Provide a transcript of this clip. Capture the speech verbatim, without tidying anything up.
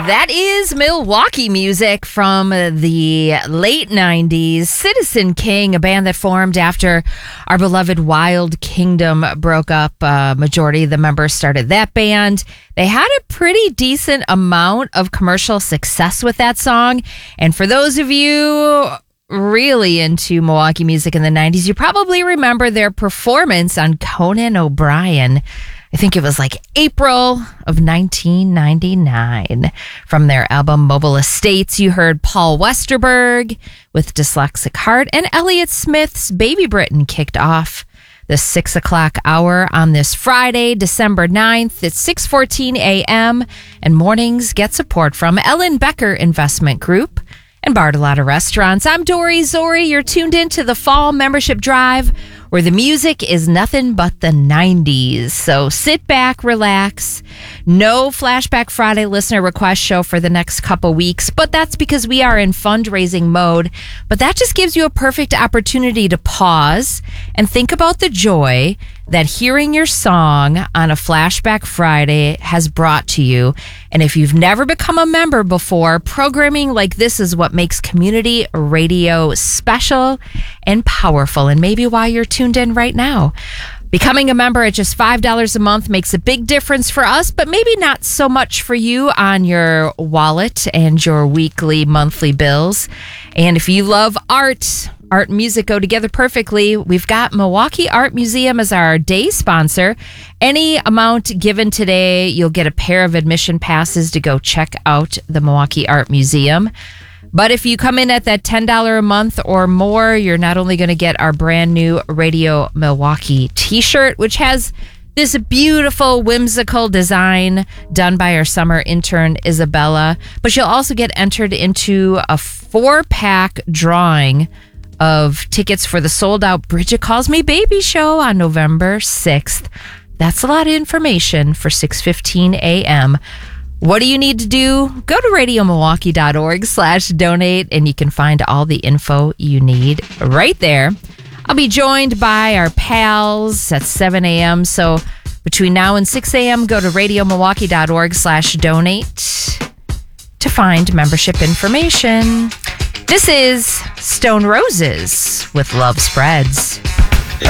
That is Milwaukee music from the late nineties. Citizen King, a band that formed after our beloved Wild Kingdom broke up. Uh, majority of the members started that band. They had a pretty decent amount of commercial success with that song. And for those of you really into Milwaukee music in the nineties, you probably remember their performance on Conan O'Brien. I think it was like April of nineteen ninety-nine. From their album Mobile Estates, you heard Paul Westerberg with Dyslexic Heart, and Elliott Smith's Baby Britain kicked off the six o'clock hour on this Friday, December ninth. It's six fourteen a.m. and mornings get support from Ellen Becker Investment Group and Bartolotta Restaurants. I'm Dory Zori. You're tuned in to the Fall Membership Drive, where the music is nothing but the nineties. So sit back, relax. No Flashback Friday listener request show for the next couple weeks, but that's because we are in fundraising mode. But that just gives you a perfect opportunity to pause and think about the joy that hearing your song on a Flashback Friday has brought to you. And if you've never become a member before, programming like this is what makes community radio special and powerful, and maybe why you're tuned in right now. Becoming a member at just five dollars a month makes a big difference for us, but maybe not so much for you on your wallet and your weekly, monthly bills. And if you love art, art and music go together perfectly. We've got Milwaukee Art Museum as our day sponsor. Any amount given today, you'll get a pair of admission passes to go check out the Milwaukee Art Museum. But if you come in at that ten dollars a month or more, you're not only going to get our brand new Radio Milwaukee t-shirt, which has this beautiful, whimsical design done by our summer intern, Isabella, but you'll also get entered into a four-pack drawing of tickets for the sold-out Bridget Calls Me Baby show on November sixth. That's a lot of information for six fifteen a.m. What do you need to do? Go to radiomilwaukee.org slash donate, and you can find all the info you need right there. I'll be joined by our pals at seven a.m. So between now and six a.m., go to radiomilwaukee.org slash donate to find membership information. This is Stone Roses with Love Spreads.